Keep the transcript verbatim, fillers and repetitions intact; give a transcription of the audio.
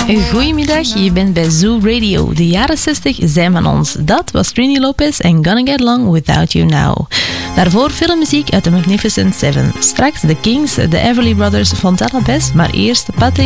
Goedemiddag, je bent bij Zoo Radio. De jaren zestig zijn van ons. Dat was Trini Lopez en Gonna Get Along Without You Now. Daarvoor filmmuziek uit The Magnificent Seven. Straks The Kings, The Everly Brothers, Fontana Best, maar eerst Patrick